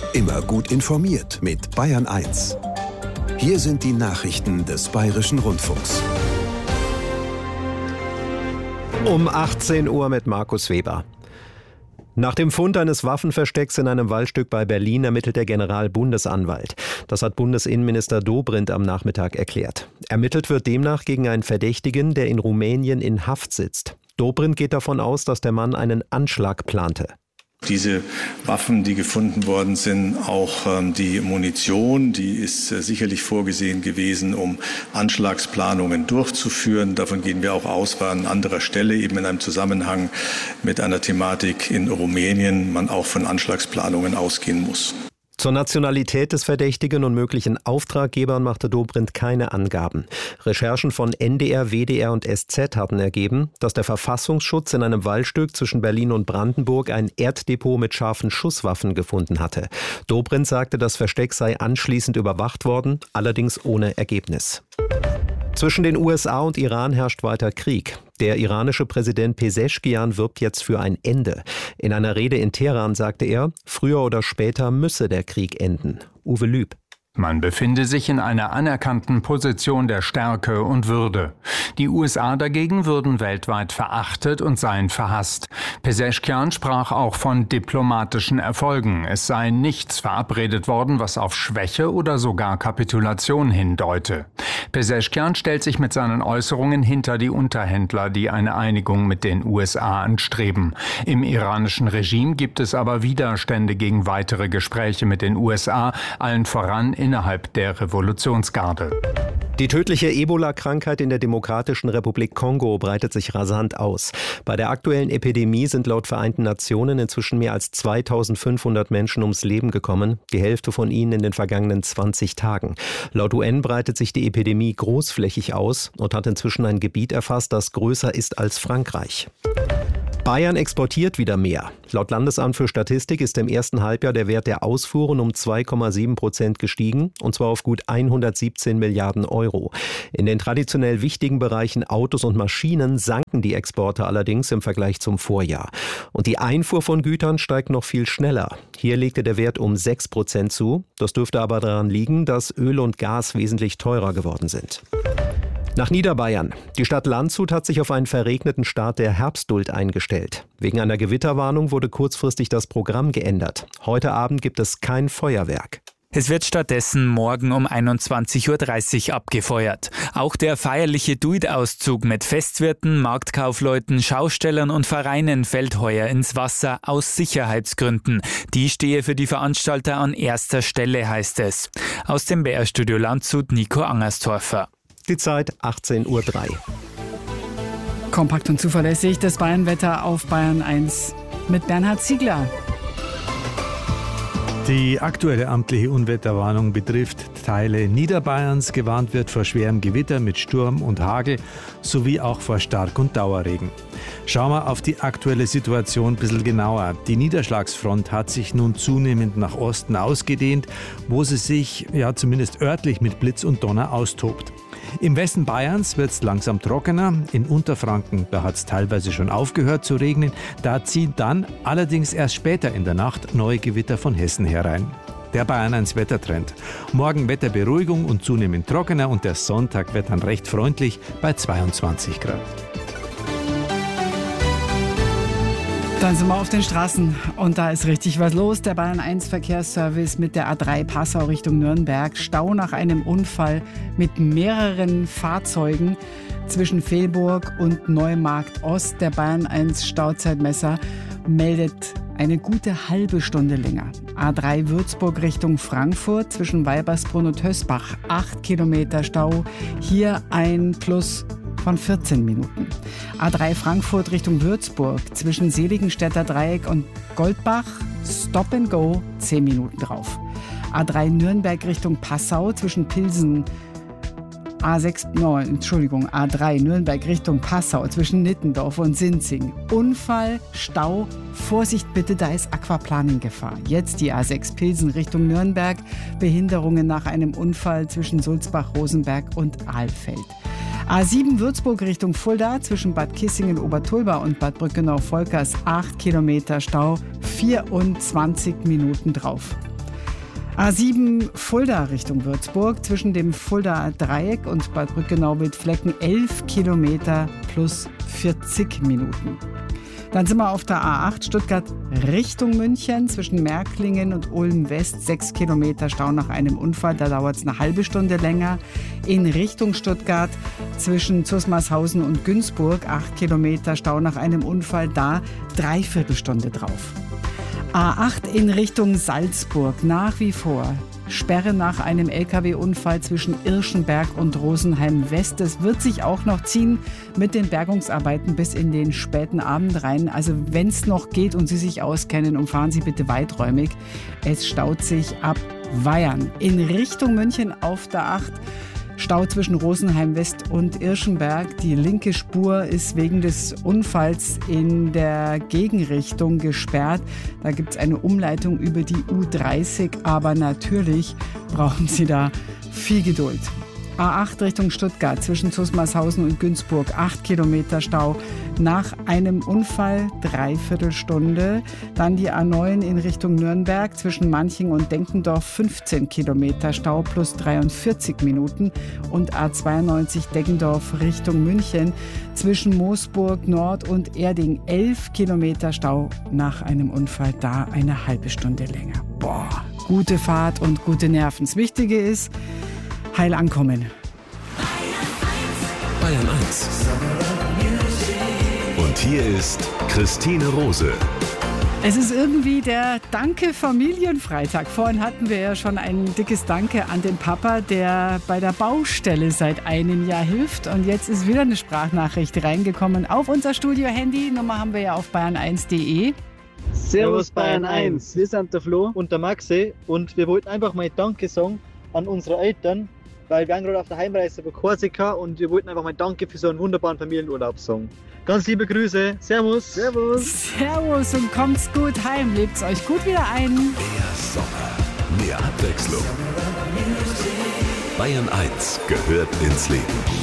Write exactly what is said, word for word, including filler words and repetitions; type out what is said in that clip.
Immer gut informiert mit Bayern eins. Hier sind die Nachrichten des Bayerischen Rundfunks. Um achtzehn Uhr mit Markus Weber. Nach dem Fund eines Waffenverstecks in einem Waldstück bei Berlin ermittelt der Generalbundesanwalt. Das hat Bundesinnenminister Dobrindt am Nachmittag erklärt. Ermittelt wird demnach gegen einen Verdächtigen, der in Rumänien in Haft sitzt. Dobrindt geht davon aus, dass der Mann einen Anschlag plante. Diese Waffen, die gefunden worden sind, auch ähm, die Munition, die ist äh, sicherlich vorgesehen gewesen, um Anschlagsplanungen durchzuführen. Davon gehen wir auch aus, weil an anderer Stelle, eben in einem Zusammenhang mit einer Thematik in Rumänien, man auch von Anschlagsplanungen ausgehen muss. Zur Nationalität des Verdächtigen und möglichen Auftraggebern machte Dobrindt keine Angaben. Recherchen von N D R, W D R und S Z hatten ergeben, dass der Verfassungsschutz in einem Waldstück zwischen Berlin und Brandenburg ein Erddepot mit scharfen Schusswaffen gefunden hatte. Dobrindt sagte, das Versteck sei anschließend überwacht worden, allerdings ohne Ergebnis. Zwischen den U S A und Iran herrscht weiter Krieg. Der iranische Präsident Pezeschkian wirbt jetzt für ein Ende. In einer Rede in Teheran sagte er, früher oder später müsse der Krieg enden. Uwe Lüb. Man befinde sich in einer anerkannten Position der Stärke und Würde. Die U S A dagegen würden weltweit verachtet und seien verhasst. Pezeschkian sprach auch von diplomatischen Erfolgen. Es sei nichts verabredet worden, was auf Schwäche oder sogar Kapitulation hindeute. Pezeschkian stellt sich mit seinen Äußerungen hinter die Unterhändler, die eine Einigung mit den U S A anstreben. Im iranischen Regime gibt es aber Widerstände gegen weitere Gespräche mit den U S A, allen voran innerhalb der Revolutionsgarde. Die tödliche Ebola-Krankheit in der Demokratischen Republik Kongo breitet sich rasant aus. Bei der aktuellen Epidemie sind laut Vereinten Nationen inzwischen mehr als zweitausendfünfhundert Menschen ums Leben gekommen, die Hälfte von ihnen in den vergangenen zwanzig Tagen. Laut U N breitet sich die Epidemie großflächig aus und hat inzwischen ein Gebiet erfasst, das größer ist als Frankreich. Bayern exportiert wieder mehr. Laut Landesamt für Statistik ist im ersten Halbjahr der Wert der Ausfuhren um zwei Komma sieben Prozent gestiegen, und zwar auf gut hundertsiebzehn Milliarden Euro. In den traditionell wichtigen Bereichen Autos und Maschinen sanken die Exporte allerdings im Vergleich zum Vorjahr. Und die Einfuhr von Gütern steigt noch viel schneller. Hier legte der Wert um sechs Prozent zu. Das dürfte aber daran liegen, dass Öl und Gas wesentlich teurer geworden sind. Nach Niederbayern. Die Stadt Landshut hat sich auf einen verregneten Start der Herbstduld eingestellt. Wegen einer Gewitterwarnung wurde kurzfristig das Programm geändert. Heute Abend gibt es kein Feuerwerk. Es wird stattdessen morgen um einundzwanzig Uhr dreißig abgefeuert. Auch der feierliche Duld-Auszug mit Festwirten, Marktkaufleuten, Schaustellern und Vereinen fällt heuer ins Wasser aus Sicherheitsgründen. Die stehe für die Veranstalter an erster Stelle, heißt es. Aus dem B R-Studio Landshut, Nico Angerstorfer. Die Zeit achtzehn Uhr drei. Kompakt und zuverlässig das Bayernwetter auf Bayern eins mit Bernhard Ziegler. Die aktuelle amtliche Unwetterwarnung betrifft Teile Niederbayerns. Gewarnt wird vor schwerem Gewitter mit Sturm und Hagel sowie auch vor Stark- und Dauerregen. Schauen wir auf die aktuelle Situation ein bisschen genauer. Die Niederschlagsfront hat sich nun zunehmend nach Osten ausgedehnt, wo sie sich ja zumindest örtlich mit Blitz und Donner austobt. Im Westen Bayerns wird es langsam trockener. In Unterfranken, da hat es teilweise schon aufgehört zu regnen. Da ziehen dann allerdings erst später in der Nacht neue Gewitter von Hessen herein. Der Bayern eins Wettertrend. Morgen Wetterberuhigung und zunehmend trockener, und der Sonntag wird dann recht freundlich bei zweiundzwanzig Grad. Dann sind wir auf den Straßen und da ist richtig was los. Der Bayern eins Verkehrsservice mit der A drei Passau Richtung Nürnberg. Stau nach einem Unfall mit mehreren Fahrzeugen zwischen Velburg und Neumarkt Ost. Der Bayern eins Stauzeitmesser meldet eine gute halbe Stunde länger. A drei Würzburg Richtung Frankfurt zwischen Weibersbrunn und Hösbach. Acht Kilometer Stau. Hier ein Plus von vierzehn Minuten. A drei Frankfurt Richtung Würzburg zwischen Seligenstädter Dreieck und Goldbach. Stop and Go, zehn Minuten drauf. A drei Nürnberg Richtung Passau zwischen Pilsen. A sechs, no, Entschuldigung, A drei Nürnberg Richtung Passau zwischen Nittendorf und Sinzing. Unfall, Stau, Vorsicht bitte, da ist Aquaplaning-Gefahr. Jetzt die A sechs Pilsen Richtung Nürnberg. Behinderungen nach einem Unfall zwischen Sulzbach, Rosenberg und Ahlfeld. A sieben Würzburg Richtung Fulda zwischen Bad Kissingen, Obertulba und Bad Brückenau-Volkers. acht Kilometer Stau, vierundzwanzig Minuten drauf. A sieben Fulda Richtung Würzburg zwischen dem Fuldaer Dreieck und Bad Brückenau-Wildflecken elf Kilometer plus vierzig Minuten. Dann sind wir auf der A acht Stuttgart Richtung München zwischen Märklingen und Ulm West sechs Kilometer Stau nach einem Unfall. Da dauert es eine halbe Stunde länger. In Richtung Stuttgart zwischen Zusmarshausen und Günzburg acht Kilometer Stau nach einem Unfall. Da dreiviertel Stunde drauf. A acht in Richtung Salzburg nach wie vor. Sperre nach einem L K W-Unfall zwischen Irschenberg und Rosenheim West. Das wird sich auch noch ziehen mit den Bergungsarbeiten bis in den späten Abend rein. Also wenn es noch geht und Sie sich auskennen, umfahren Sie bitte weiträumig. Es staut sich ab Weyern. In Richtung München auf der acht. Stau zwischen Rosenheim West und Irschenberg. Die linke Spur ist wegen des Unfalls in der Gegenrichtung gesperrt. Da gibt es eine Umleitung über die U dreißig, aber natürlich brauchen Sie da viel Geduld. A acht Richtung Stuttgart zwischen Zusmarshausen und Günzburg acht Kilometer Stau nach einem Unfall, dreiviertel Stunde. Dann die A neun in Richtung Nürnberg zwischen Manching und Denkendorf fünfzehn Kilometer Stau plus dreiundvierzig Minuten. Und A zweiundneunzig Deggendorf Richtung München zwischen Moosburg Nord und Erding elf Kilometer Stau nach einem Unfall, da eine halbe Stunde länger. Boah, gute Fahrt und gute Nerven. Das Wichtige ist, heil ankommen. Bayern eins. Und hier ist Christine Rose. Es ist irgendwie der Danke-Familienfreitag. Vorhin hatten wir ja schon ein dickes Danke an den Papa, der bei der Baustelle seit einem Jahr hilft. Und jetzt ist wieder eine Sprachnachricht reingekommen auf unser Studio-Handy. Nummer haben wir ja auf bayern eins punkt de. Servus Bayern eins, wir sind der Flo und der Maxi und wir wollten einfach mal Danke sagen an unsere Eltern, weil wir waren gerade auf der Heimreise bei Korsika und wir wollten einfach mal Danke für so einen wunderbaren Familienurlaub sagen. Ganz liebe Grüße, Servus. Servus. Servus und kommt's gut heim, lebt's euch gut wieder ein. Mehr Sommer, mehr Abwechslung. Bayern eins gehört ins Leben.